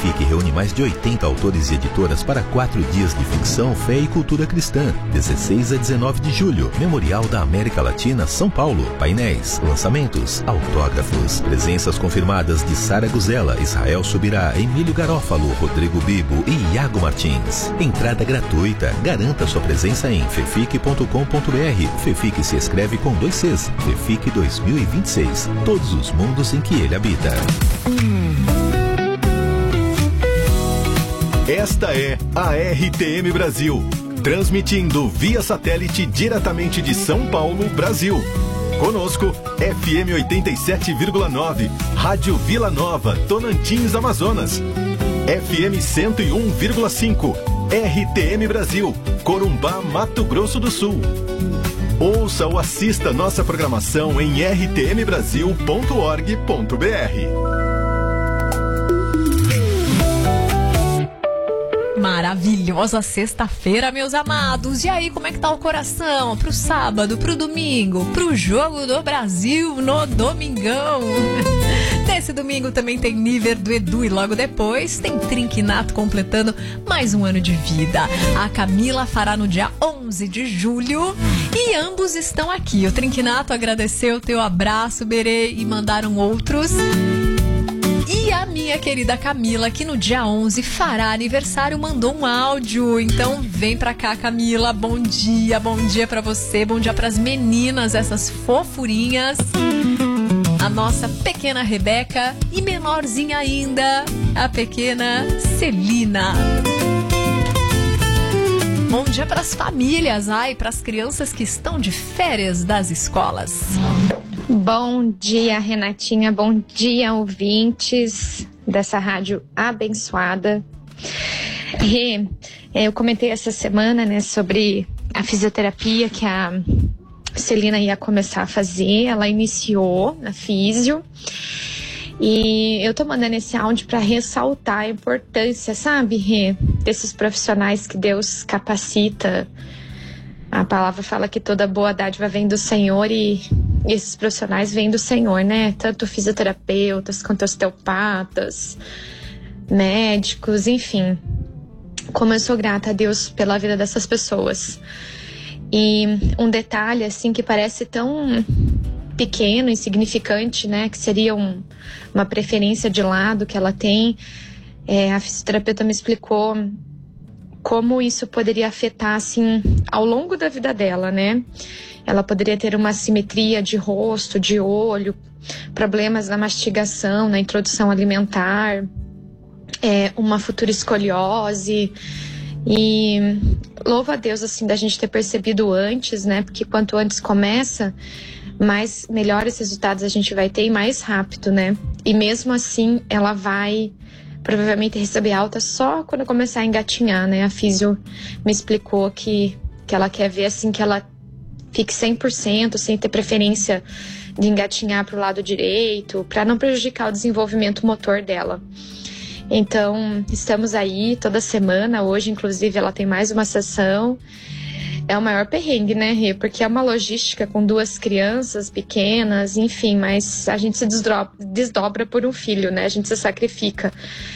FEFIC reúne mais de 80 autores e editoras para 4 dias de ficção, fé e cultura cristã. 16 a 19 de julho, Memorial da América Latina, São Paulo. Painéis, lançamentos, autógrafos, presenças confirmadas de Sara Guzella, Israel Subirá, Emílio Garófalo, Rodrigo Bibo e Iago Martins. Entrada gratuita. Garanta sua presença em fefic.com.br. FEFIC se escreve com 2 Cs. FEFIC 2026. Todos os mundos em que ele habita. Esta é a RTM Brasil, transmitindo via satélite diretamente de São Paulo, Brasil. Conosco, FM 87,9, Rádio Vila Nova, Tonantins, Amazonas. FM 101,5, RTM Brasil, Corumbá, Mato Grosso do Sul. Ouça ou assista nossa programação em rtmbrasil.org.br. Maravilhosa sexta-feira, meus amados. E aí, como é que tá o coração? Pro sábado, pro domingo, pro jogo do Brasil no domingão. Nesse domingo também tem nível do Edu e logo depois tem Trinquinato completando mais um ano de vida. A Camila fará no dia 11 de julho e ambos estão aqui. O Trinquinato agradeceu o teu abraço, Berê, e mandaram outros. E a minha querida Camila, que no dia 11 fará aniversário, mandou um áudio. Então vem pra cá, Camila. Bom dia pra você, bom dia pras meninas, essas fofurinhas. A nossa pequena Rebeca e menorzinha ainda, a pequena Celina. Bom dia pras famílias, pras crianças que estão de férias das escolas. Bom dia, Renatinha. Bom dia, ouvintes dessa rádio abençoada. Eu comentei essa semana, né, sobre a fisioterapia que a Celina ia começar a fazer. Ela iniciou na físio. E eu tô mandando esse áudio para ressaltar a importância, sabe, Rê, desses profissionais que Deus capacita. A palavra fala que toda boa dádiva vem do Senhor e esses profissionais vêm do Senhor, né? Tanto fisioterapeutas quanto osteopatas, médicos, enfim. Como eu sou grata a Deus pela vida dessas pessoas. E um detalhe, assim, que parece tão pequeno, insignificante, né? Que seria uma preferência de lado que ela tem. A fisioterapeuta me explicou como isso poderia afetar, assim, ao longo da vida dela, né? Ela poderia ter uma assimetria de rosto, de olho, problemas na mastigação, na introdução alimentar, uma futura escoliose. E louvo a Deus, assim, da gente ter percebido antes, né? Porque quanto antes começa, melhores resultados a gente vai ter e mais rápido, né? E mesmo assim, ela vai provavelmente receber alta só quando começar a engatinhar, né? A físio me explicou que ela quer ver, assim, que ela fique 100%, sem ter preferência de engatinhar para o lado direito, para não prejudicar o desenvolvimento motor dela. Então, estamos aí toda semana. Hoje, inclusive, ela tem mais uma sessão. É o maior perrengue, né, Rê? Porque é uma logística com 2 crianças pequenas, enfim, mas a gente se desdobra por um filho, né? A gente se sacrifica.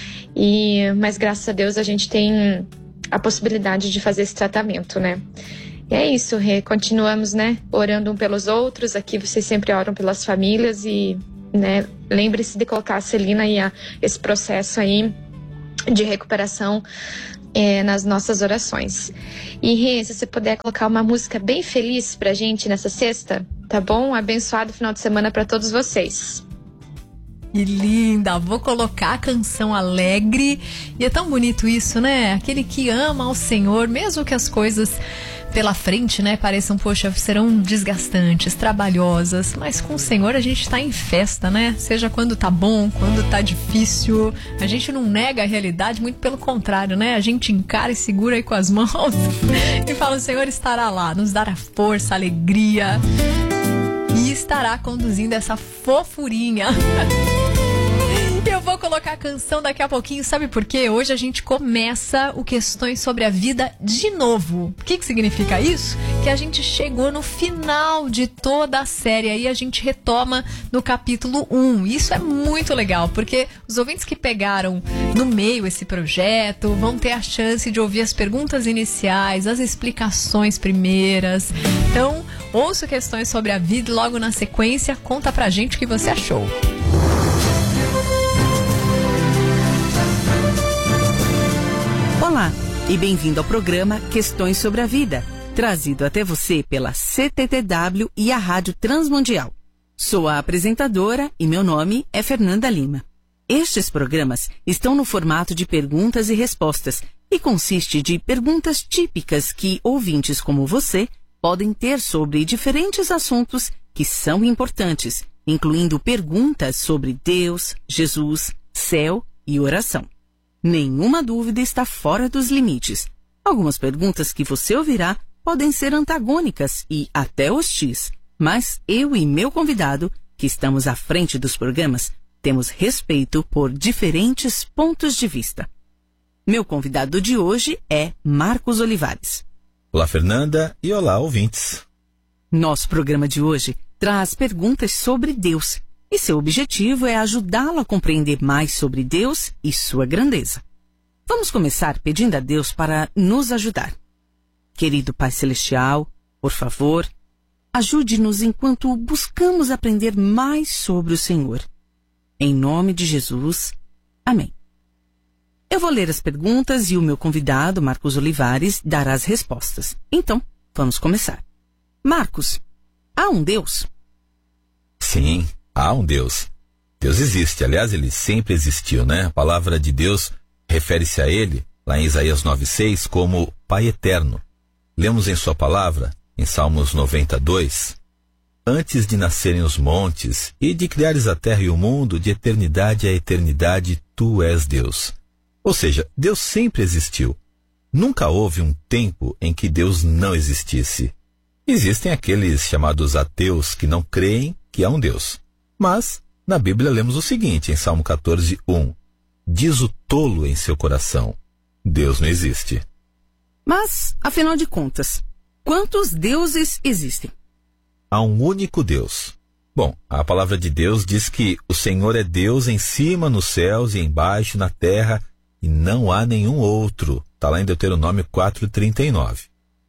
Mas graças a Deus a gente tem a possibilidade de fazer esse tratamento, né? E é isso, Rê. Continuamos, né, orando um pelos outros. Aqui vocês sempre oram pelas famílias e, né, lembre-se de colocar a Celina e esse processo aí de recuperação nas nossas orações. E Rê, se você puder colocar uma música bem feliz pra gente nessa sexta, tá bom? Abençoado final de semana pra todos vocês. Que linda! Vou colocar a canção alegre. E é tão bonito isso, né? Aquele que ama ao Senhor, mesmo que as coisas pela frente, né, pareçam, poxa, serão desgastantes, trabalhosas, mas com o Senhor a gente tá em festa, né? Seja quando tá bom, quando tá difícil, a gente não nega a realidade, muito pelo contrário, né? A gente encara e segura aí com as mãos e fala, o Senhor estará lá, nos dará força, alegria e estará conduzindo essa fofurinha. Eu vou colocar colocar a canção daqui a pouquinho, sabe por quê? Hoje a gente começa o Questões sobre a Vida de novo. O que significa isso? Que a gente chegou no final de toda a série, aí a gente retoma no capítulo 1. Isso é muito legal, porque os ouvintes que pegaram no meio esse projeto vão ter a chance de ouvir as perguntas iniciais, as explicações primeiras. Então, ouça Questões sobre a Vida e logo na sequência conta pra gente o que você achou. Olá e bem-vindo ao programa Questões sobre a Vida, trazido até você pela CTTW e a Rádio Transmundial. Sou a apresentadora e meu nome é Fernanda Lima. Estes programas estão no formato de perguntas e respostas e consiste de perguntas típicas que ouvintes como você podem ter sobre diferentes assuntos que são importantes, incluindo perguntas sobre Deus, Jesus, céu e oração. Nenhuma dúvida está fora dos limites. Algumas perguntas que você ouvirá podem ser antagônicas e até hostis, mas eu e meu convidado, que estamos à frente dos programas, temos respeito por diferentes pontos de vista. Meu convidado de hoje é Marcos Olivares. Olá, Fernanda, e olá, ouvintes. Nosso programa de hoje traz perguntas sobre Deus, e seu objetivo é ajudá-lo a compreender mais sobre Deus e sua grandeza. Vamos começar pedindo a Deus para nos ajudar. Querido Pai Celestial, por favor, ajude-nos enquanto buscamos aprender mais sobre o Senhor. Em nome de Jesus, amém. Eu vou ler as perguntas e o meu convidado, Marcos Olivares, dará as respostas. Então, vamos começar. Marcos, há um Deus? Sim, há um Deus. Deus existe, aliás, ele sempre existiu, né? A palavra de Deus refere-se a ele, lá em Isaías 9:6, como Pai Eterno. Lemos em sua palavra, em Salmos 92, antes de nascerem os montes e de criares a terra e o mundo, de eternidade a eternidade, tu és Deus. Ou seja, Deus sempre existiu. Nunca houve um tempo em que Deus não existisse. Existem aqueles chamados ateus que não creem que há um Deus. Mas, na Bíblia lemos o seguinte, em Salmo 14:1. Diz o tolo em seu coração, Deus não existe. Mas, afinal de contas, quantos deuses existem? Há um único Deus. Bom, a palavra de Deus diz que o Senhor é Deus em cima nos céus e embaixo na terra, e não há nenhum outro. Está lá em Deuteronômio 4:39.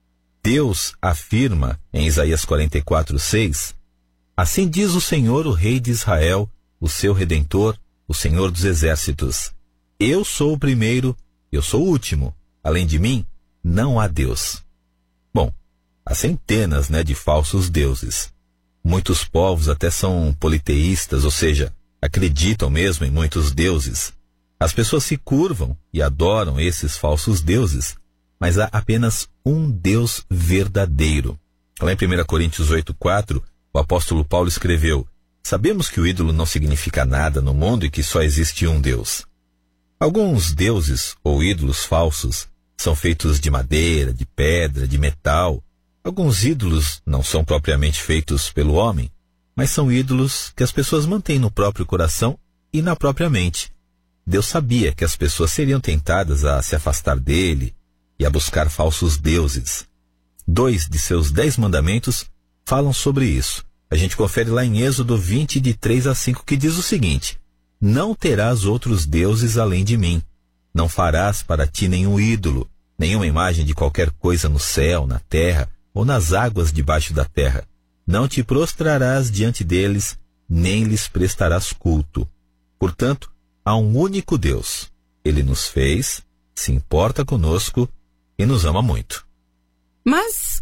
Deus afirma em Isaías 44:6, assim diz o Senhor, o Rei de Israel, o seu Redentor, o Senhor dos Exércitos. Eu sou o primeiro, eu sou o último. Além de mim, não há Deus. Bom, há centenas, de falsos deuses. Muitos povos até são politeístas, ou seja, acreditam mesmo em muitos deuses. As pessoas se curvam e adoram esses falsos deuses, mas há apenas um Deus verdadeiro. Lá em 1 Coríntios 8:4, o apóstolo Paulo escreveu: sabemos que o ídolo não significa nada no mundo e que só existe um Deus. Alguns deuses ou ídolos falsos são feitos de madeira, de pedra, de metal. Alguns ídolos não são propriamente feitos pelo homem, mas são ídolos que as pessoas mantêm no próprio coração e na própria mente. Deus sabia que as pessoas seriam tentadas a se afastar dele e a buscar falsos deuses. 2 de seus 10 mandamentos falam sobre isso. A gente confere lá em Êxodo 20, de 3-5, que diz o seguinte: não terás outros deuses além de mim. Não farás para ti nenhum ídolo, nenhuma imagem de qualquer coisa no céu, na terra ou nas águas debaixo da terra. Não te prostrarás diante deles, nem lhes prestarás culto. Portanto, há um único Deus. Ele nos fez, se importa conosco e nos ama muito. Mas